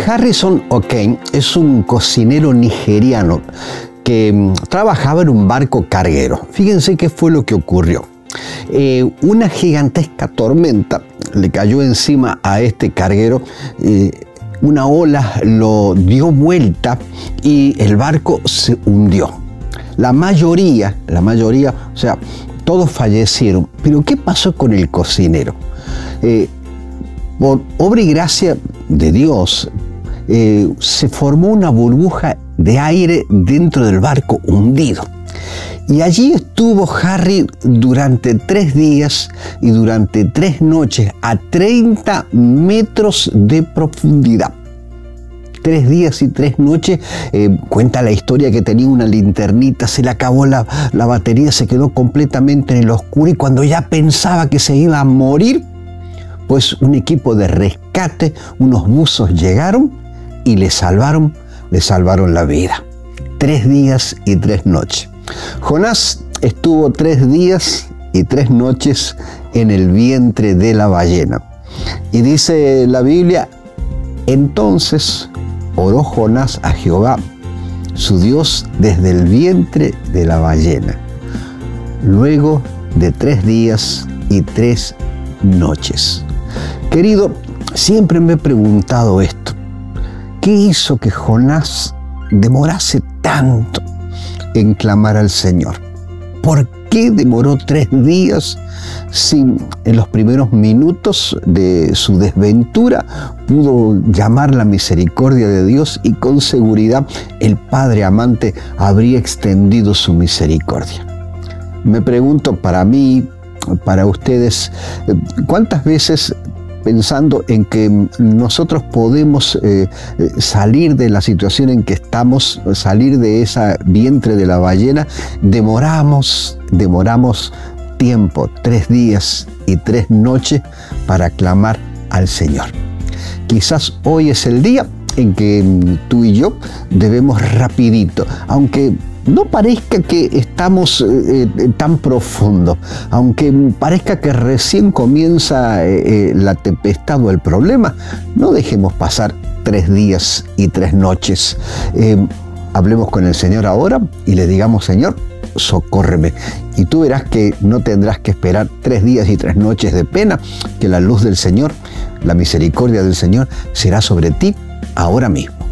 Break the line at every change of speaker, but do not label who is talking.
Harrison O'Kane es un cocinero nigeriano que trabajaba en un barco carguero. Fíjense qué fue lo que ocurrió. Una gigantesca tormenta le cayó encima a este carguero. Una ola lo dio vuelta y el barco se hundió. La mayoría, o sea, todos fallecieron. Pero ¿qué pasó con el cocinero? Por obra y gracia de Dios, se formó una burbuja de aire dentro del barco hundido. Y allí estuvo Harry durante 3 días y durante 3 noches a 30 metros de profundidad. 3 días y 3 noches, cuenta la historia que tenía una linternita, se le acabó la batería, se quedó completamente en el oscuro y cuando ya pensaba que se iba a morir, pues un equipo de rescate, unos buzos llegaron y le salvaron la vida. 3 días y 3 noches. Jonás estuvo 3 días y 3 noches en el vientre de la ballena. Y dice la Biblia, entonces oró Jonás a Jehová, su Dios, desde el vientre de la ballena, luego de 3 días y 3 noches. Querido, siempre me he preguntado esto. ¿Qué hizo que Jonás demorase tanto en clamar al Señor? ¿Por qué demoró 3 días si en los primeros minutos de su desventura pudo llamar la misericordia de Dios y con seguridad el Padre amante habría extendido su misericordia? Me pregunto para mí, para ustedes, ¿cuántas veces pensando en que nosotros podemos salir de la situación en que estamos, salir de ese vientre de la ballena, demoramos tiempo, 3 días y 3 noches para clamar al Señor? Quizás hoy es el día en que tú y yo debemos rapidito, aunque no parezca que estamos tan profundo, aunque parezca que recién comienza la tempestad o el problema, no dejemos pasar 3 días y 3 noches. Hablemos con el Señor ahora y le digamos, Señor, socórreme. Y tú verás que no tendrás que esperar 3 días y 3 noches de pena, que la luz del Señor, la misericordia del Señor será sobre ti ahora mismo.